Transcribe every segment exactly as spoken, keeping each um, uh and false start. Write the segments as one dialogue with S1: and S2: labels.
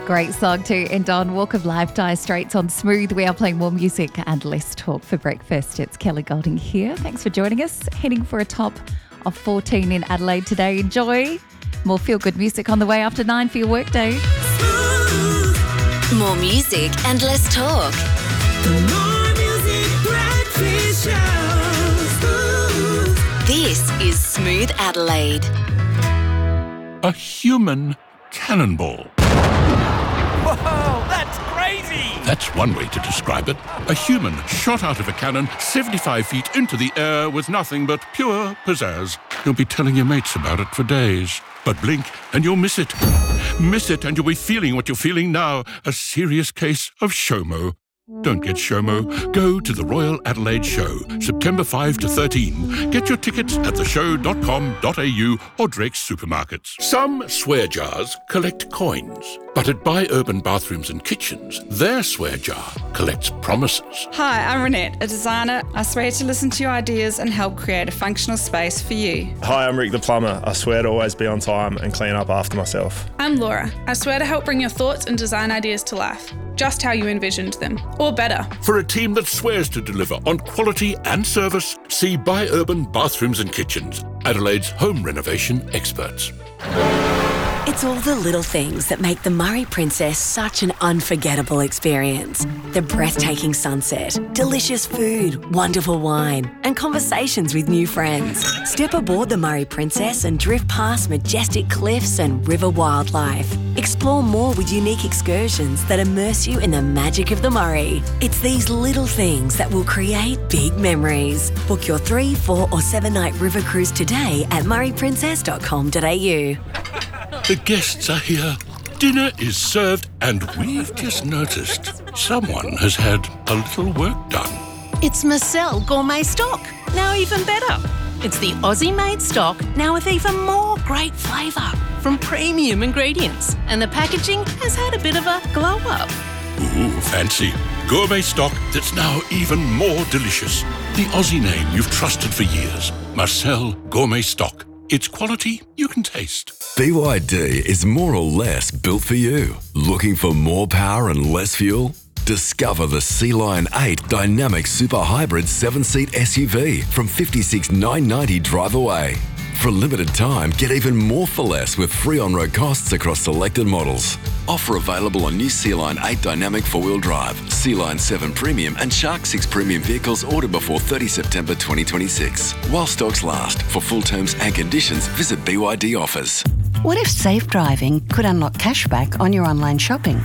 S1: Great song to end on. Walk of Life, Dire Straits on Smooth. We are playing more music and less talk for breakfast. It's Kelly Golding here. Thanks for joining us. Heading for a top of fourteen in Adelaide today. Enjoy. More feel-good music on the way after nine for your workday.
S2: More music and less talk.
S3: More music, breakfast show.
S2: This is Smooth Adelaide.
S4: A human cannonball.
S5: Whoa, that's crazy!
S4: That's one way to describe it. A human shot out of a cannon seventy-five feet into the air with nothing but pure pizzazz. You'll be telling your mates about it for days. But blink and you'll miss it. Miss it and you'll be feeling what you're feeling now. A serious case of SHOMO. Don't get SHOMO. Go to the Royal Adelaide Show, September fifth to thirteenth. Get your tickets at the show dot com dot a u or Drake's supermarkets. Some swear jars collect coins, but at Buy Urban Bathrooms and Kitchens, their swear jar collects promises.
S6: Hi, I'm Renette, a designer. I swear to listen to your ideas and help create a functional space for you.
S7: Hi, I'm Rick the plumber. I swear to always be on time and clean up after myself.
S8: I'm Laura. I swear to help bring your thoughts and design ideas to life, just how you envisioned them, or better.
S4: For a team that swears to deliver on quality and service, see Buy Urban Bathrooms and Kitchens, Adelaide's home renovation experts.
S2: It's all the little things that make the Murray Princess such an unforgettable experience. The breathtaking sunset, delicious food, wonderful wine, and conversations with new friends. Step aboard the Murray Princess and drift past majestic cliffs and river wildlife. Explore more with unique excursions that immerse you in the magic of the Murray. It's these little things that will create big memories. Book your three, four or seven night river cruise today at murray princess dot com dot a u.
S4: The guests are here. Dinner is served, and we've just noticed someone has had a little work done.
S9: It's Marcel Gourmet Stock, now even better. It's the Aussie-made stock, now with even more great flavour from premium ingredients. And the packaging has had a bit of a glow-up.
S4: Ooh, fancy. Gourmet stock that's now even more delicious. The Aussie name you've trusted for years. Marcel Gourmet Stock. It's quality you can taste.
S10: B Y D is more or less built for you. Looking for more power and less fuel? Discover the Sea Lion eight Dynamic Super Hybrid seven-seat S U V from fifty-six thousand nine hundred ninety dollars drive away. For a limited time, get even more for less with free on-road costs across selected models. Offer available on new Sea Lion eight Dynamic four-wheel drive, Sea Lion seven Premium and Shark six Premium vehicles ordered before thirtieth September twenty twenty-six. While stocks last. For full terms and conditions, visit B Y D offers.
S11: What if safe driving could unlock cashback on your online shopping?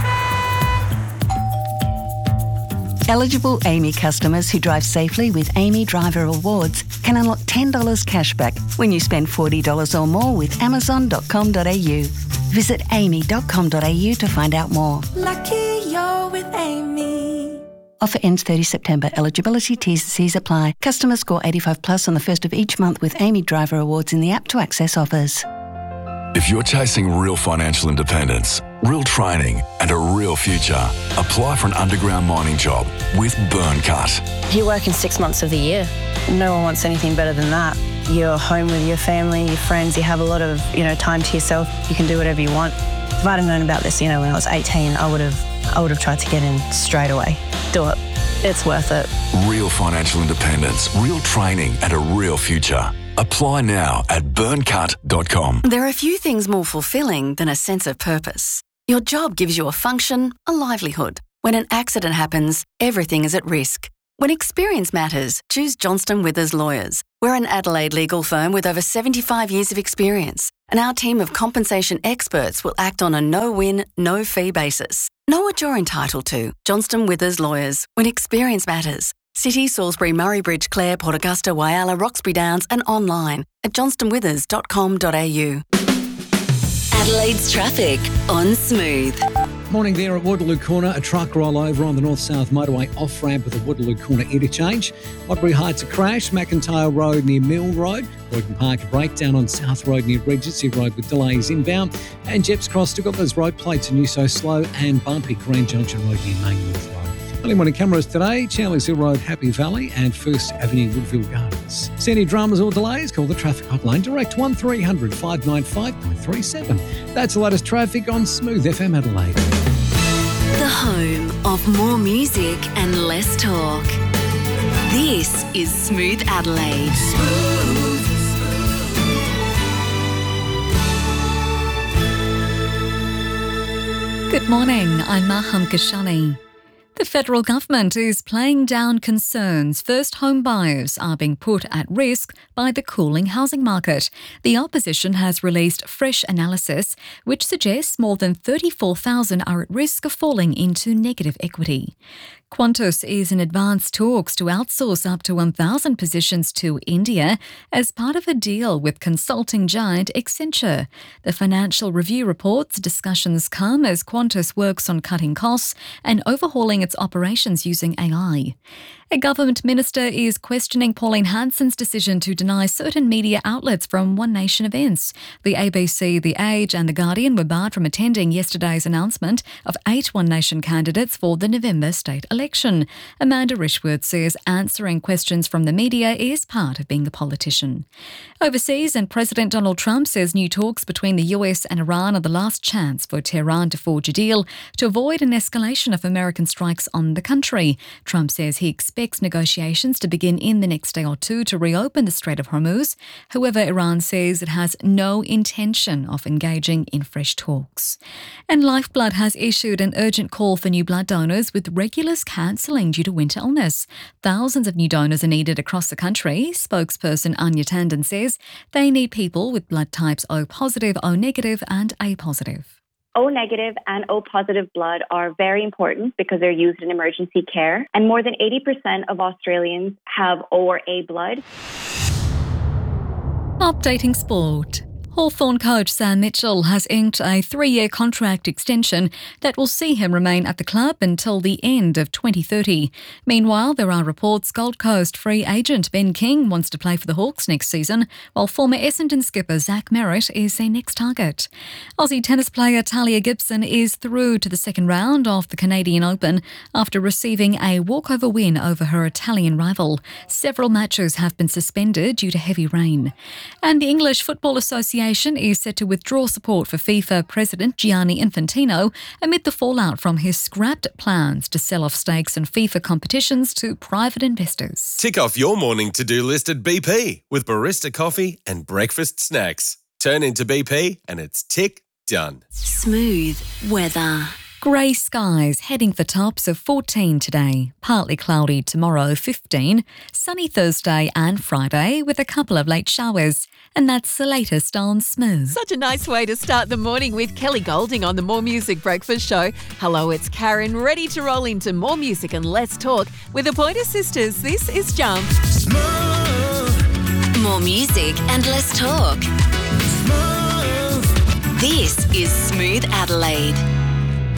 S11: Eligible Amy customers who drive safely with Amy Driver Rewards can unlock ten dollars cashback when you spend forty dollars or more with amazon dot com dot a u. Visit amy dot com dot a u to find out more.
S3: Lucky you're with Amy.
S11: Offer ends thirtieth September. Eligibility T's and C's apply. Customers score eighty-five plus on the first of each month with Amy Driver Rewards in the app to access offers.
S10: If you're chasing real financial independence, real training and a real future, apply for an underground mining job with Burncut.
S12: You work in six months of the year. No one wants anything better than that. You're home with your family, your friends, you have a lot of, you know, time to yourself. You can do whatever you want. If I'd have known about this, you know, when I was eighteen, I would have I would have tried to get in straight away. Do it. It's worth it.
S10: Real financial independence, real training and a real future. Apply now at burncut dot com.
S2: There are few things more fulfilling than a sense of purpose. Your job gives you a function, a livelihood. When an accident happens, everything is at risk. When experience matters, choose Johnston Withers Lawyers. We're an Adelaide legal firm with over seventy-five years of experience, and our team of compensation experts will act on a no-win, no-fee basis. Know what you're entitled to. Johnston Withers Lawyers. When experience matters. City, Salisbury, Murray Bridge, Clare, Port Augusta, Whyalla, Roxbury Downs and online at johnston withers dot com dot a u. Adelaide's traffic on Smooth.
S13: Morning there at Waterloo Corner. A truck rollover on the north-south motorway off-ramp with the Waterloo Corner interchange. Waterbury Heights a crash. McIntyre Road near Mill Road. Royden Park a breakdown on South Road near Regency Road with delays inbound. And Jeps Cross still got those road plates and you so slow and bumpy. Grand Junction Road near Main North Road. Early morning cameras today, Charlies Hill Road, Happy Valley and First Avenue, Woodville Gardens. See any dramas or delays? Call the traffic hotline direct one three hundred five nine five nine three seven. That's the latest traffic on Smooth F M Adelaide.
S2: The home of more music and less talk. This is Smooth Adelaide.
S1: Good morning, I'm Maham Kashani. The federal government is playing down concerns first home buyers are being put at risk by the cooling housing market. The opposition has released fresh analysis which suggests more than thirty-four thousand are at risk of falling into negative equity. Qantas is in advanced talks to outsource up to one thousand positions to India as part of a deal with consulting giant Accenture. The Financial Review reports discussions come as Qantas works on cutting costs and overhauling its operations using A I. A government minister is questioning Pauline Hanson's decision to deny certain media outlets from One Nation events. The A B C, The Age and The Guardian were barred from attending yesterday's announcement of eight One Nation candidates for the November state election. Amanda Rishworth says answering questions from the media is part of being a politician. Overseas, and President Donald Trump says new talks between the U S and Iran are the last chance for Tehran to forge a deal to avoid an escalation of American strikes on the country. Trump says he expects negotiations to begin in the next day or two to reopen the Strait of Hormuz. However, Iran says it has no intention of engaging in fresh talks. And Lifeblood has issued an urgent call for new blood donors, with regulars cancelling due to winter illness. Thousands of new donors are needed across the country. Spokesperson Anya Tandon says they need people with blood types O positive, O negative and A positive.
S14: O negative and O positive blood are very important because they're used in emergency care, and more than eighty percent of Australians have O or A blood.
S1: Updating sport. Hawthorn coach Sam Mitchell has inked a three-year contract extension that will see him remain at the club until the end of twenty thirty. Meanwhile, there are reports Gold Coast free agent Ben King wants to play for the Hawks next season, while former Essendon skipper Zach Merritt is their next target. Aussie tennis player Talia Gibson is through to the second round of the Canadian Open after receiving a walkover win over her Italian rival. Several matches have been suspended due to heavy rain. And the English Football Association is set to withdraw support for FIFA President Gianni Infantino amid the fallout from his scrapped plans to sell off stakes in FIFA competitions to private investors.
S15: Tick off your morning to-do list at B P with barista coffee and breakfast snacks. Turn into B P and it's tick done.
S2: Smooth weather.
S1: Grey skies, heading for tops of fourteen today. Partly cloudy tomorrow, fifteen. Sunny Thursday and Friday with a couple of late showers. And that's the latest on Smooth.
S16: Such a nice way to start the morning with Kelly Golding on the More Music Breakfast Show. Hello, it's Karen, ready to roll into more music and less talk with the Pointer Sisters. This is Jump.
S2: Smooth. More music and less talk. Smooth. This is Smooth Adelaide.